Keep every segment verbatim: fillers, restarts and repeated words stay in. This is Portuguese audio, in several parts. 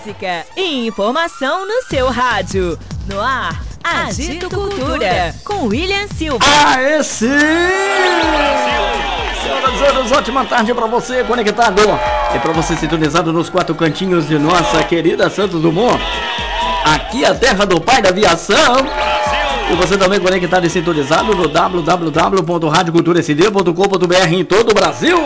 música e informação no seu rádio. No ar, Agito Cultura, com William Silva. Aê sim! Senhoras e senhores, ótima tarde pra você conectado e pra você sintonizado nos quatro cantinhos de nossa querida Santos Dumont. Aqui a terra do pai da aviação. E você também conectado e sintonizado no w w w ponto rádio cultura s d ponto com ponto b r em todo o Brasil.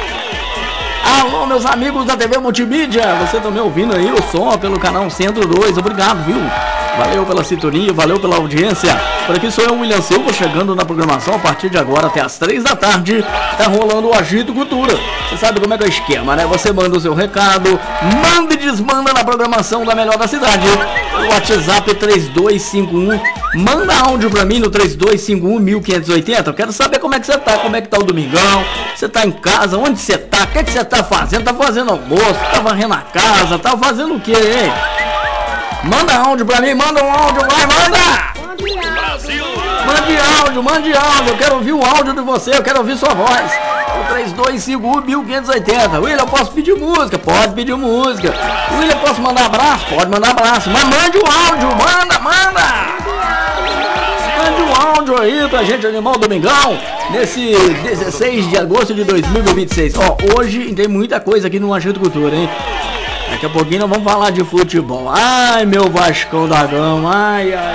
Alô, meus amigos da T V Multimídia, você também ouvindo aí o som pelo canal cento e dois, obrigado, viu? Valeu pela sintonia, valeu pela audiência. Por aqui sou eu, William Silva, chegando na programação a partir de agora até as três da tarde. Tá rolando o Agito Cultura. Você sabe como é que é o esquema, né? Você manda o seu recado, manda e desmanda na programação da melhor da cidade. O WhatsApp é três dois cinco um. Manda áudio pra mim no três dois cinco um, um cinco oito zero. Eu quero saber como é que você tá, como é que tá o domingão. Você tá em casa, onde você tá, o que é que você tá fazendo? Tá fazendo almoço, tá varrendo a casa, tá fazendo o quê, hein? Manda áudio pra mim, manda um áudio, vai, manda! Mande áudio, mande áudio, eu quero ouvir o áudio de você, eu quero ouvir sua voz. O três dois cinco um, um cinco oito zero. William, eu posso pedir música? Pode pedir música. William, eu posso mandar abraço? Pode mandar abraço. Mas mande o áudio, manda, manda! Mande um áudio aí pra gente animar o domingão, nesse dezesseis de agosto de dois mil e vinte e seis. Ó, hoje tem muita coisa aqui no Agito Cultura, hein? Daqui a pouquinho nós vamos falar de futebol. Ai, meu Vascão da Gama, ai, ai.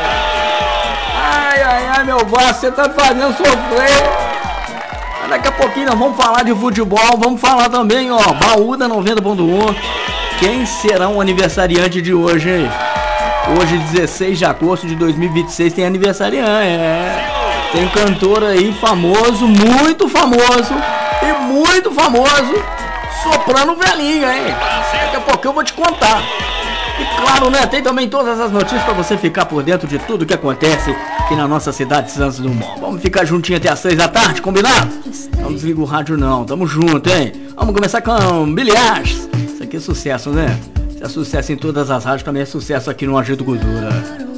Ai, ai, ai, meu Vasco, você tá fazendo sofrer. Daqui a pouquinho nós vamos falar de futebol, vamos falar também, ó, Baú da noventa ponto um. Quem será o aniversariante de hoje, hein? Hoje, dezesseis de agosto de dois mil e vinte e seis, tem aniversariante, é. Tem um cantor aí famoso, muito famoso e muito famoso, soprando velhinho, hein? Daqui a pouco eu vou te contar. E claro, né, tem também todas as notícias pra você ficar por dentro de tudo que acontece aqui na nossa cidade de Santos Dumont. Vamos ficar juntinho até as seis da tarde, combinado? Não desliga o rádio não, tamo junto, hein? Vamos começar com Bilhares. Isso aqui é sucesso, né? Se é sucesso em todas as rádios, também é sucesso aqui no Agito Cultura.